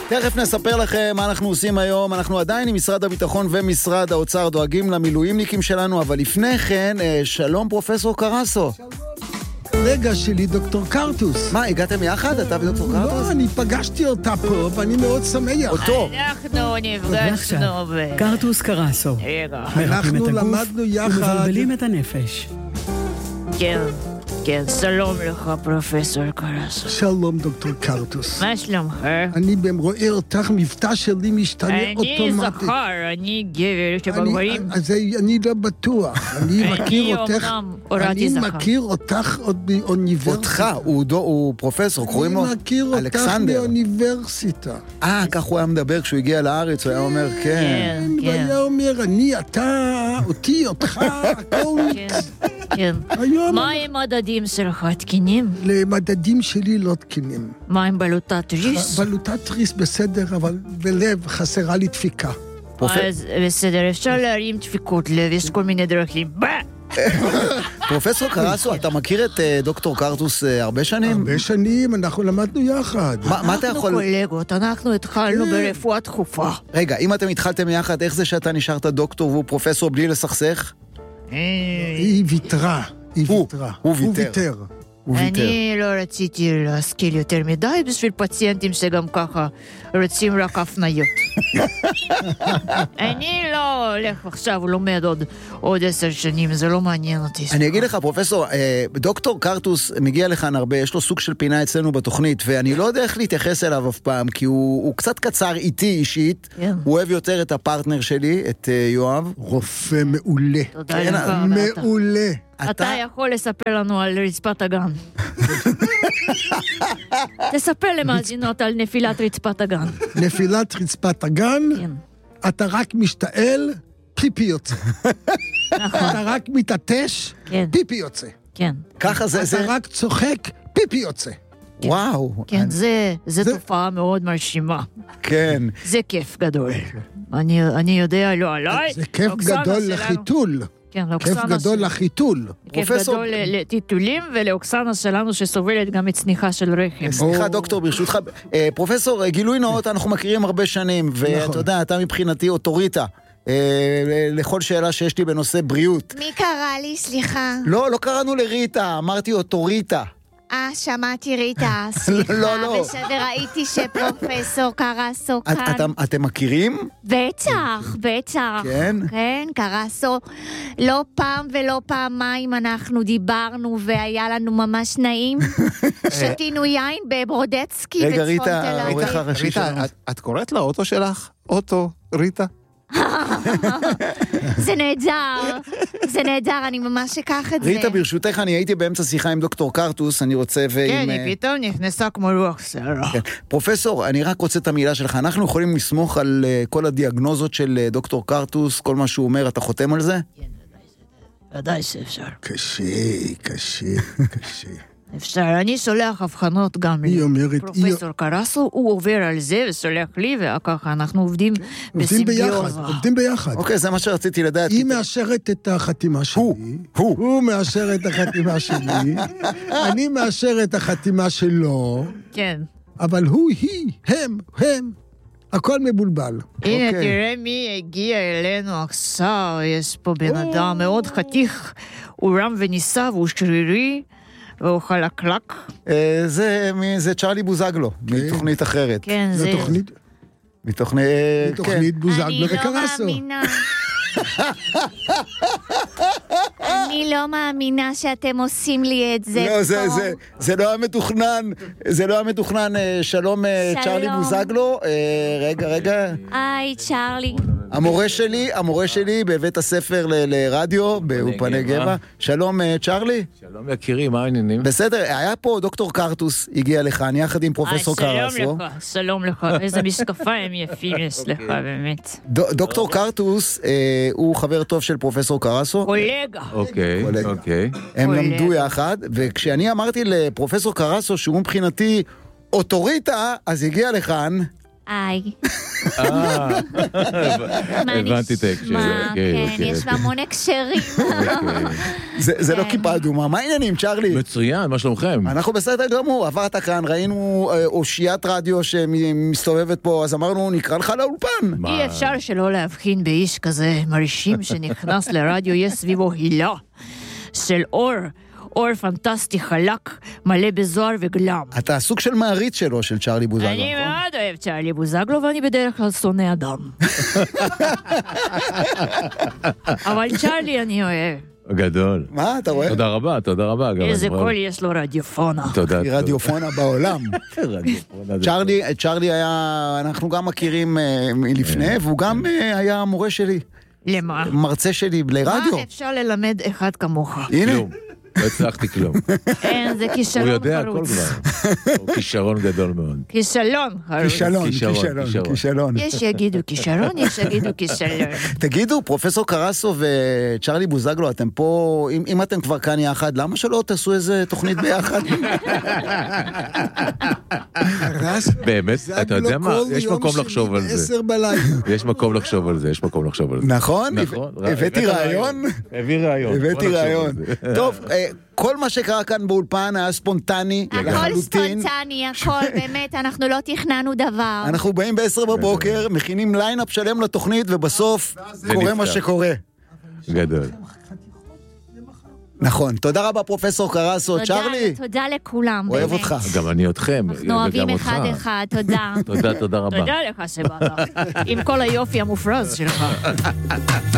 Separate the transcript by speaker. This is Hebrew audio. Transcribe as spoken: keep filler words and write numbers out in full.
Speaker 1: תכף נספר לכם מה אנחנו עושים היום. אנחנו עדיין עם משרד הביטחון ומשרד האוצר דואגים למילואימניקים שלנו, אבל לפני כן, שלום פרופסור קרסו.
Speaker 2: רגע שלי, דוקטור קרטוס.
Speaker 1: מה, הגעתם יחד? אתה ודוקטור קרטוס?
Speaker 2: לא, אני פגשתי אותה פה, ואני מאוד שמח.
Speaker 1: אותו.
Speaker 3: אנחנו נפגשנו ב...
Speaker 4: קרטוס קרסו.
Speaker 3: רגע.
Speaker 2: אנחנו למדנו יחד.
Speaker 4: ומבלבלים את הנפש.
Speaker 3: כן, כן, שלום לך פרופסור קרסו.
Speaker 2: שלום דוקטור קרטוס.
Speaker 3: מה שלומך?
Speaker 2: אני רואה אותך, מבטא שלי משתנה אוטומטית.
Speaker 3: אני זכר, אני גבר שבגברים.
Speaker 2: אז אני לא בטוח. אני מכיר אותך. אני מכיר אותך עוד באוניברסיטה.
Speaker 1: אותך, הוא פרופסור, קוראים לו
Speaker 2: אלכסנדר. אני מכיר אותך באוניברסיטה.
Speaker 1: אה, כך הוא היה מדבר כשהוא הגיע לארץ, הוא היה אומר כן.
Speaker 3: כן,
Speaker 2: והיה אומר, אני, אתה, אותי, אותך, הכל.
Speaker 3: כן. מה עם מדדים שלך תקינים?
Speaker 2: למדדים שלי לא תקינים.
Speaker 3: מה עם בלוטת ריס?
Speaker 2: בלוטת ריס בסדר, אבל בלב חסרה לי דפיקה.
Speaker 3: אז בסדר, אפשר להרים דפיקות לב, יש כל מיני דרכים.
Speaker 1: פרופסור קרסו, אתה מכיר את דוקטור קרטוס הרבה שנים?
Speaker 2: הרבה שנים, אנחנו למדנו יחד.
Speaker 1: מה אתה יכול...
Speaker 3: אנחנו קולגות, אנחנו התחלנו ברפואה דחופה.
Speaker 1: רגע, אם אתם התחלתם יחד, איך זה שאתה נשארת דוקטור והוא פרופסור בלי לסכסך?
Speaker 2: היא ויתרה. היא ויתרה.
Speaker 1: הוא ויתר.
Speaker 3: אני לא רציתי להשכיל יותר מדי בשביל פציינטים שגם ככה רוצים רק הפניות. אני לא הולך עכשיו ולומד עוד עוד עשר שנים, זה לא מעניין אותי.
Speaker 1: אני אגיד לך פרופסור, דוקטור קרטוס מגיע לכאן הרבה, יש לו סוג של פינה אצלנו בתוכנית, ואני לא יודע איך להתייחס אליו אף פעם, כי הוא, הוא קצת קצר איתי אישית,
Speaker 3: כן.
Speaker 1: הוא אוהב יותר את הפרטנר שלי, את יואב.
Speaker 2: רופא מעולה.
Speaker 3: תודה
Speaker 1: כן,
Speaker 3: לך.
Speaker 2: מעולה.
Speaker 3: אתה יכול לספר לנו על רצפת הגן. תספר למאזינות על נפילת רצפת הגן.
Speaker 2: נפילת רצפת הגן,
Speaker 3: כן.
Speaker 2: אתה רק משתעל, פיפי יוצא. אתה רק מתעטש,
Speaker 3: כן.
Speaker 2: פיפי יוצא.
Speaker 3: כן.
Speaker 1: ככה זה,
Speaker 2: אתה
Speaker 1: זה...
Speaker 2: רק צוחק, פיפי יוצא.
Speaker 1: וואו.
Speaker 3: כן,
Speaker 1: אני...
Speaker 3: זה, זה
Speaker 2: זה-
Speaker 3: תופעה מאוד מרשימה.
Speaker 1: כן.
Speaker 3: זה כיף גדול. אני, אני יודע, לא עליי.
Speaker 2: זה כיף
Speaker 3: לאוקסנה
Speaker 2: גדול
Speaker 3: שלנו-
Speaker 2: לחיתול.
Speaker 3: כן,
Speaker 2: כיף
Speaker 3: לאוקסנה
Speaker 2: גדול
Speaker 3: של-
Speaker 2: לחיתול.
Speaker 3: כיף
Speaker 1: פרופסור-
Speaker 3: גדול ל- לטיטולים, ולאוקסנה שלנו שסובלת גם מצניחה של רחם.
Speaker 1: סליחה דוקטור, ברשותך, אה, פרופסור, אה, גילוי נאות, אנחנו מכירים הרבה שנים, ואתה יודע, אתה מבחינתי אוטוריטה, אה, לכל שאלה שיש לי בנושא בריאות.
Speaker 5: מי קרא לי? סליחה.
Speaker 1: לא, לא קראנו לריטה, אמרתי אוטוריטה.
Speaker 5: אה, שמעתי ריטה, סליחה.
Speaker 1: לא, לא.
Speaker 5: בסדר, ראיתי שפרופסור קרסו
Speaker 1: את-
Speaker 5: כאן.
Speaker 1: אתם- אתם מכירים?
Speaker 5: בטח, בטח.
Speaker 1: כן?
Speaker 5: כן, קרסו. לא פעם ולא פעמיים אנחנו דיברנו והיה לנו ממש נעים. שתינו יין בברודצקי
Speaker 1: רגע,
Speaker 5: בצפון
Speaker 1: ריטה,
Speaker 5: תל אביב.
Speaker 1: העורך הראשי
Speaker 6: ריטה,
Speaker 1: שלנו.
Speaker 6: את- את קוראת לאוטו שלך? אוטו, ריטה?
Speaker 5: זה נהדר, זה נהדר, אני ממש אקח את זה.
Speaker 1: ריטה, ברשותך, אני הייתי באמצע שיחה עם דוקטור קרטוס, אני רוצה ועם...
Speaker 3: כן,
Speaker 1: אה,
Speaker 3: היא פתאום נכנסה כמו רוח סערה.
Speaker 1: כן. פרופסור, אני רק רוצה את המילה שלך. אנחנו יכולים לסמוך על uh, כל הדיאגנוזות של uh, דוקטור קרטוס, כל מה שהוא אומר, אתה חותם על זה?
Speaker 3: ודאי שאפשר.
Speaker 2: קשה, קשה, קשה.
Speaker 3: אפשר, אני שולח הבחנות גם
Speaker 2: היא אומרת,
Speaker 3: לפרופסור קרסו, הוא עובר על זה וסולח לי, וככה אנחנו עובדים
Speaker 2: עובדים ביחד,
Speaker 3: בסימביוזה.
Speaker 2: עובדים ביחד.
Speaker 1: אוקיי, זה מה שרציתי לדעת.
Speaker 2: היא מאשרת את החתימה שלי.
Speaker 1: הוא, הוא.
Speaker 2: הוא מאשר את החתימה שלי. אני מאשר את החתימה שלו.
Speaker 3: כן.
Speaker 2: אבל הוא, היא, הם, הם. הכל מבולבל.
Speaker 3: הנה,
Speaker 1: אוקיי.
Speaker 3: תראה מי הגיע אלינו עכשיו, יש פה בן אדם מאוד חתיך, הוא רם וניסה והוא שרירי, והוא חלקלק.
Speaker 1: אה, זה, מי- זה צ'רלי בוזגלו, מתוכנית אחרת.
Speaker 3: כן,
Speaker 2: זו
Speaker 3: זה...
Speaker 2: תוכנית,
Speaker 1: מתוכנית... אה, כן.
Speaker 2: תוכנית בוזגלו
Speaker 5: אני לא
Speaker 2: וקרסו.
Speaker 5: מאמינה. אני לא מאמינה שאתם עושים לי את זה.
Speaker 1: לא, זה,
Speaker 5: פה.
Speaker 1: זה, זה לא היה מתוכנן, זה לא היה מתוכנן, אה, שלום, אה,
Speaker 5: שלום.
Speaker 1: צ'רלי בוזגלו, אה, רגע, רגע,
Speaker 5: היי, צ'רלי.
Speaker 1: המורה שלי, המורה שלי בבית הספר ל- לרדיו, באופני
Speaker 6: גבע.
Speaker 1: גבע, שלום אה, צ'רלי,
Speaker 6: שלום יקירי, מה העניינים?
Speaker 1: בסדר, היה פה דוקטור קרטוס, הגיע לכאן, יחד עם פרופסור קרסו,
Speaker 3: שלום לך, שלום לך, איזה משקפיים יפים יש לך, באמת.
Speaker 1: ד- דוקטור קרטוס אה, הוא חבר טוב של פרופסור קרסו,
Speaker 3: קולגה.
Speaker 6: אוקיי,
Speaker 1: קולגה.
Speaker 6: אוקיי.
Speaker 1: הם
Speaker 3: קולגה.
Speaker 1: למדו יחד, וכשאני אמרתי לפרופסור קרסו שהוא מבחינתי אוטוריטה, אז הגיע לכאן,
Speaker 5: היי.
Speaker 6: הבנתי את ההקשר.
Speaker 5: מה, כן, יש לה המון הקשרים.
Speaker 1: זה לא כיפה אדומה. מה העניינים, צ'רלי?
Speaker 6: מצוין, מה שלומכם?
Speaker 1: אנחנו בסדר גמור, עברת כאן, ראינו אושיית רדיו שמסתובבת פה, אז אמרנו, נקרא לך לאולפן.
Speaker 3: אי אפשר שלא להבחין באיש כזה מרשים שנכנס לרדיו, יש סביבו הילה של אור. אור פנטסטי חלק, מלא בזוהר וגלם.
Speaker 1: אתה סוג של מעריץ שלו, של צ'רלי בוזגלו.
Speaker 3: אני מאוד אוהב צ'רלי בוזגלו, ואני בדרך כלל שונא אדם. אבל צ'רלי אני אוהב.
Speaker 6: גדול.
Speaker 1: מה, אתה רואה?
Speaker 6: תודה רבה, תודה רבה.
Speaker 3: איזה קול יש לו רדיופונה.
Speaker 6: תודה.
Speaker 1: היא רדיופונה בעולם. צ'רלי, צ'רלי היה, אנחנו גם מכירים מלפני, והוא גם היה מורה שלי.
Speaker 3: למה?
Speaker 1: מרצה שלי לרדיו.
Speaker 3: מה אפשר ללמד אחד כמוך?
Speaker 1: הנה.
Speaker 6: לא הצלחתי כלום.
Speaker 3: אין, זה כישרון
Speaker 6: הוא יודע הכל
Speaker 3: חרוץ.
Speaker 6: כבר. הוא כישרון גדול מאוד.
Speaker 3: כישלון חרוץ.
Speaker 1: כישלון,
Speaker 6: כישרון,
Speaker 1: כישלון,
Speaker 6: כישרון.
Speaker 1: כישלון.
Speaker 3: יש יגידו כישרון, יש יגידו כישלון.
Speaker 1: תגידו, פרופסור קרסו וצ'רלי בוזגלו, אתם פה, אם, אם אתם כבר כאן יחד, למה שלא תעשו איזה תוכנית ביחד?
Speaker 6: באמת, אתה יודע מה? יש מקום לחשוב על זה.
Speaker 2: עשר בלילה.
Speaker 6: יש מקום לחשוב על זה, יש מקום לחשוב על זה.
Speaker 1: נכון?
Speaker 6: נכון.
Speaker 1: הבאתי רעיון?
Speaker 6: הביא רעיון.
Speaker 1: הבאתי
Speaker 6: בוא נחשוב
Speaker 1: רעיון.
Speaker 6: על זה.
Speaker 1: טוב, כל מה שקרה כאן באולפן היה ספונטני.
Speaker 5: הכל
Speaker 1: לחלוטין.
Speaker 5: ספונטני, הכל, באמת, אנחנו לא תכננו דבר.
Speaker 1: אנחנו באים בעשר בבוקר, מכינים ליינאפ שלם לתוכנית, ובסוף קורה מה שקורה.
Speaker 6: גדול.
Speaker 1: נכון, תודה רבה פרופסור קרסו.
Speaker 5: תודה,
Speaker 1: צ'רלי,
Speaker 5: תודה לכולם.
Speaker 1: אוהב
Speaker 5: באמת.
Speaker 1: אותך.
Speaker 6: גם אני אתכם.
Speaker 5: אנחנו אוהבים
Speaker 6: וגם אותך.
Speaker 5: אחד אחד, תודה.
Speaker 6: תודה, תודה רבה.
Speaker 3: תודה לך שבאת, עם כל היופי המופרז שלך.